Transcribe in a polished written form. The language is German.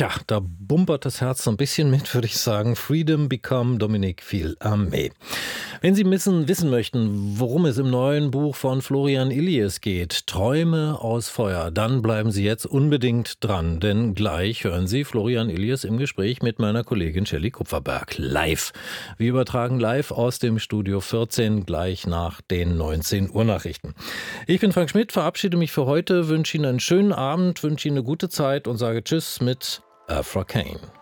Tja, da bumpert das Herz so ein bisschen mit, würde ich sagen. Freedom Become Dominique Fils-Aimé. Wenn Sie wissen möchten, worum es im neuen Buch von Florian Illies geht, Träume aus Feuer, dann bleiben Sie jetzt unbedingt dran, denn gleich hören Sie Florian Illies im Gespräch mit meiner Kollegin Shelley Kupferberg live. Wir übertragen live aus dem Studio 14 gleich nach den 19 Uhr Nachrichten. Ich bin Frank Schmidt, verabschiede mich für heute, wünsche Ihnen einen schönen Abend, wünsche Ihnen eine gute Zeit und sage Tschüss mit Afra Kane.